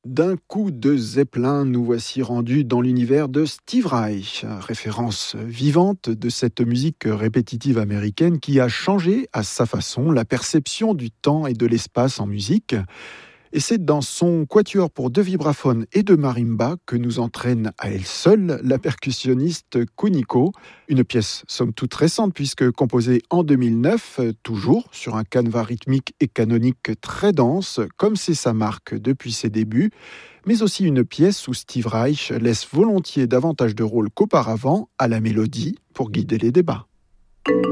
D'un coup de Zeppelin, nous voici rendus dans l'univers de Steve Reich, référence vivante de cette musique répétitive américaine qui a changé à sa façon la perception du temps et de l'espace en musique. Et c'est dans son quatuor pour 2 vibraphones et 2 marimbas que nous entraîne à elle seule la percussionniste Kuniko. Une pièce somme toute récente puisque composée en 2009, toujours sur un canevas rythmique et canonique très dense, comme c'est sa marque depuis ses débuts, mais aussi une pièce où Steve Reich laisse volontiers davantage de rôle qu'auparavant à la mélodie pour guider les débats.